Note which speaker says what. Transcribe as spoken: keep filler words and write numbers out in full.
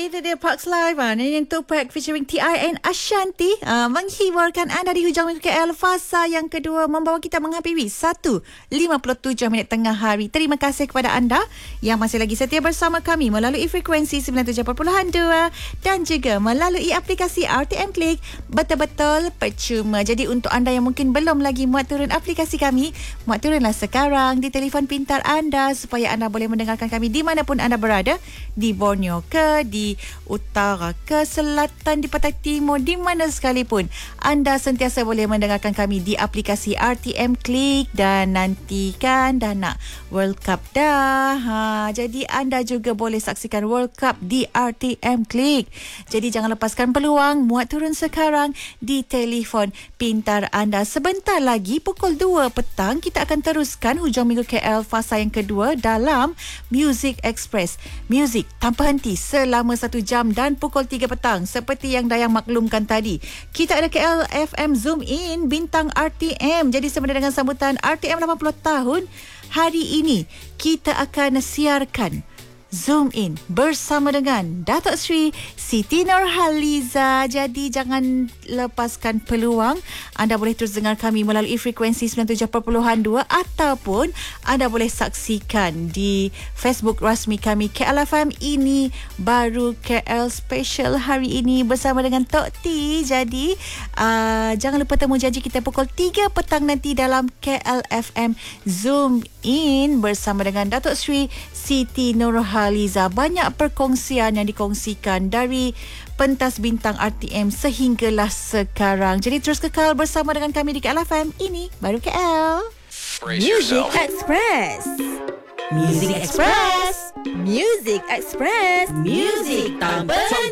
Speaker 1: itu dia Parks Live ah. Ini yang Tupac featuring T I and Ashanti ah, menghiburkan anda di hujung minggu K L. Fasa yang kedua membawa kita menghampiri satu lima puluh tujuh minit tengah hari. Terima kasih kepada anda yang masih lagi setia bersama kami melalui frekuensi sembilan puluh tujuh perpuluhan dua dan juga melalui aplikasi R T M Click. Betul-betul percuma. Jadi untuk anda yang mungkin belum lagi muat turun aplikasi kami, muat turunlah sekarang di telefon pintar anda supaya anda boleh mendengarkan kami di manapun anda berada, di Borneo ke, di utara ke, selatan, di pantai timur, di mana sekalipun anda sentiasa boleh mendengarkan kami di aplikasi R T M Click. Dan nantikan dah nak World Cup dah ha, jadi anda juga boleh saksikan World Cup di R T M Click. Jadi jangan lepaskan peluang, muat turun sekarang di telefon pintar anda. Sebentar lagi pukul dua petang kita akan teruskan hujung minggu K L fasa yang kedua dalam Music Express. Music tanpa henti selama satu jam dan pukul tiga petang. Seperti yang Dayang maklumkan tadi, kita ada K L F M Zoom In Bintang R T M. Jadi sebenarnya dengan sambutan R T M lapan puluh tahun, hari ini kita akan siarkan Zoom In bersama dengan Datuk Seri Siti Nurhaliza. Jadi jangan lepaskan peluang. Anda boleh terus dengar kami melalui frekuensi sembilan puluh tujuh perpuluhan dua ataupun anda boleh saksikan di Facebook rasmi kami K L F M. Ini baru K L Special hari ini bersama dengan Tok T. Jadi uh, jangan lupa temu janji kita pukul tiga petang nanti dalam K L F M Zoom In bersama dengan Datuk Seri Siti Nurhaliza. Banyak perkongsian yang dikongsikan dari pentas bintang R T M sehinggalah sekarang. Jadi terus kekal bersama dengan kami di K L F M. Ini baru K L. Music Express. Music Express. Music Express. Music tanpa